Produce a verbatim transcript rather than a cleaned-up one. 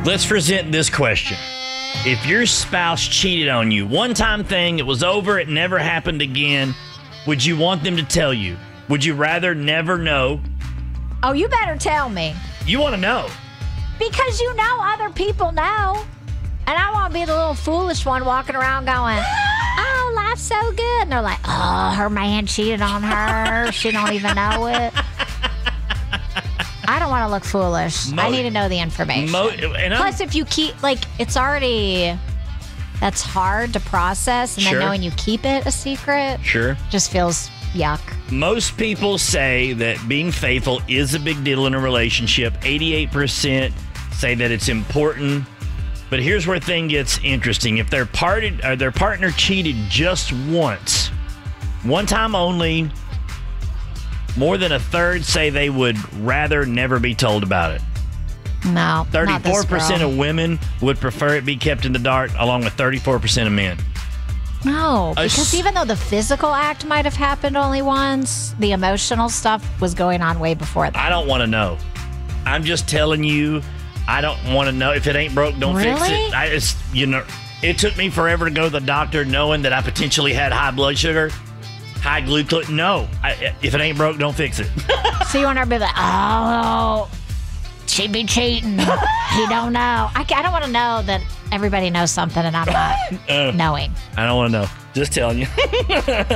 Let's present this question. If your spouse cheated on you, one-time thing, it was over, it never happened again, would you want them to tell you? Would you rather never know? Oh, you better tell me. You want to know. Because you know other people know. And I want to be the little foolish one walking around going, oh, life's so good. And they're like, oh, her man cheated on her. She don't even know it. I don't want to look foolish. Mo- I need to know the information. Mo- and Plus, if you keep, like, it's already, that's hard to process. And sure. then knowing you keep it a secret sure. just feels yuck. Most people say that being faithful is a big deal in a relationship. eighty-eight percent say that it's important. But here's where thing gets interesting. If their, parted, or their partner cheated just once, one time only, more than a third say they would rather never be told about it. No, thirty-four percent of women would prefer it be kept in the dark, along with thirty-four percent of men. No, because uh, even though the physical act might have happened only once, the emotional stuff was going on way before that. I don't want to know. I'm just telling you, I don't want to know. If it ain't broke, don't really? fix it. I just, you know, it took me forever to go to the doctor knowing that I potentially had high blood sugar. High glucose. No. I, if it ain't broke, don't fix it. So you want her to be like, oh, she be cheating. He don't know. I, I don't want to know that everybody knows something and I'm not uh, knowing. I don't want to know. Just telling you.